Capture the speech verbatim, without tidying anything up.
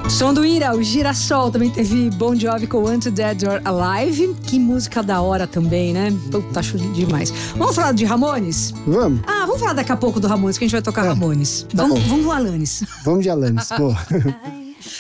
Som do Ira, o Girassol, também teve Bon Jovi com Want Dead or Alive. Que música da hora também, né? Puta, acho demais. Vamos falar de Ramones? Vamos. Ah, vamos falar daqui a pouco do Ramones, que a gente vai tocar É, Ramones. tá Vamos, bom. vamos do Alanis. Vamos de Alanis, pô.